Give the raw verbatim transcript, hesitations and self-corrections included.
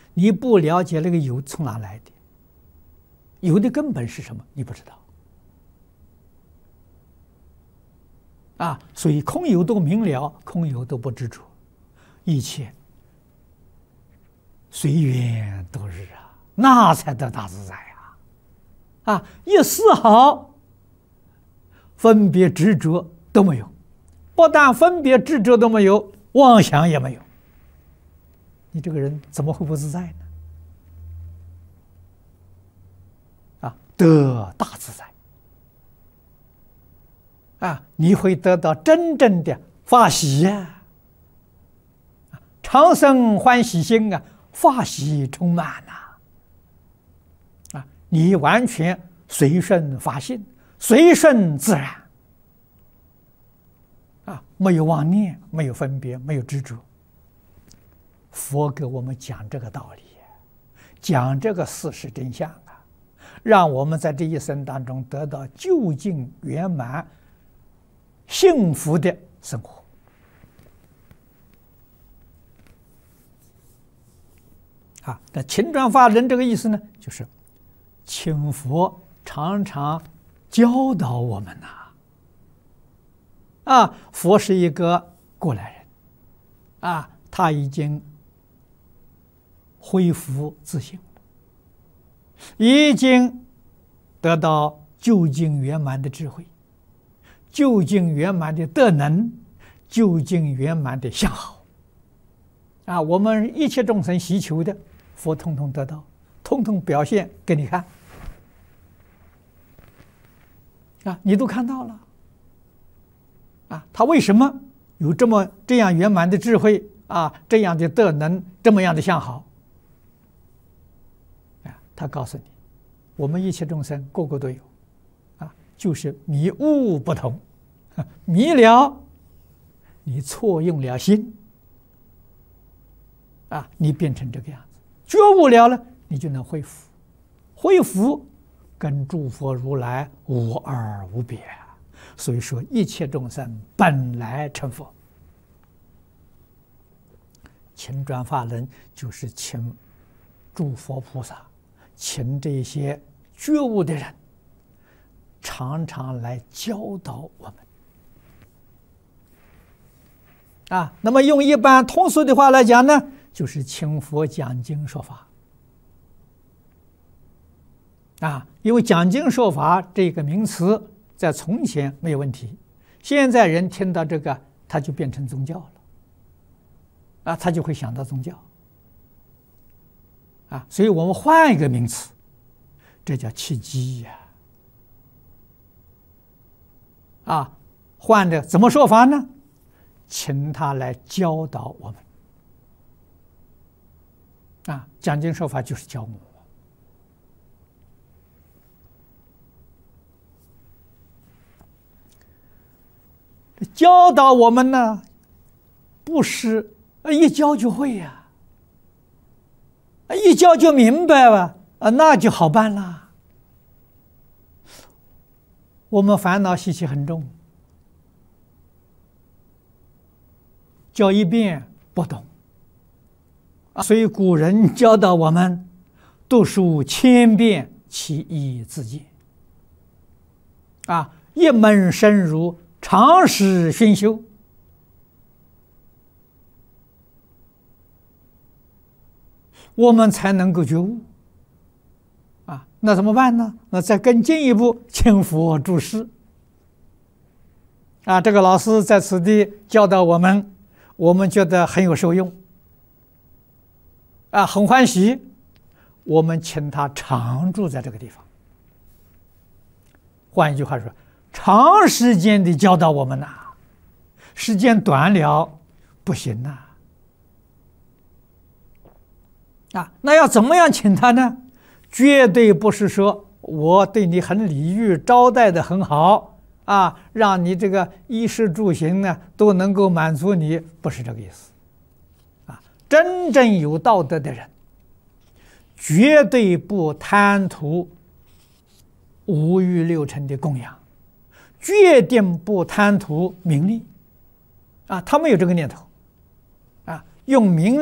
你不了解那个有从哪来的，有的根本是什么，你不知道。啊，所以空有都明了，空有都不执着，一切随缘度日啊，那才得大自在啊！啊，一丝毫分别执着都没有，不但分别执着都没有，妄想也没有。你这个人怎么会不自在呢？啊，得大自在。啊，你会得到真正的法喜呀！常生欢喜心啊，法喜充满呐！啊，你完全随顺法性，随顺自然，啊，没有妄念，没有分别，没有执着。佛给我们讲这个道理，讲这个事实真相啊，让我们在这一生当中得到究竟圆满幸福的生活。啊，那勤转法轮这个意思呢，就是请佛常常教导我们呐。啊，佛是一个过来人，啊，他已经恢复自性，已经得到究竟圆满的智慧。究竟圆满的德能，究竟圆满的相好，啊，我们一切众生希求的，佛统统得到，统统表现给你看，啊，你都看到了，啊，他为什么有这么这样圆满的智慧啊，这样的德能，这么样的相好，啊，他告诉你，我们一切众生个个都有。就是迷悟不同，迷了，你错用了心，啊，你变成这个样子；觉悟了呢，你就能恢复，恢复跟诸佛如来无二无别。所以说，一切众生本来成佛。勤转法轮就是请诸佛菩萨，请这些觉悟的人。常常来教导我们啊，那么用一般通俗的话来讲呢，就是请佛讲经说法啊。因为讲经说法这个名词在从前没有问题，现在人听到这个，他就变成宗教了啊，他就会想到宗教啊，所以我们换一个名词，这叫契机呀。啊，换着怎么说法呢？请他来教导我们。啊，讲经说法就是教我。教导我们呢，不是一教就会呀，一教就明白了啊，那就好办了。我们烦恼习气很重，教一遍不懂，所以古人教导我们读书千遍，其义自见。啊，一门深入，长时熏修，我们才能够觉悟。啊，那怎么办呢？那再更进一步，请佛注释。啊，这个老师在此地教导我们，我们觉得很有受用，啊，很欢喜，我们请他常住在这个地方。换一句话说，长时间的教导我们呐、啊，时间短了不行呐、啊。啊，那要怎么样请他呢？绝对不是说我对你很礼遇，招待的很好啊，让你这个衣食住行呢都能够满足你，不是这个意思啊。真正有道德的人，绝对不贪图五欲六尘的供养，决定不贪图名利啊，他没有这个念头啊，用名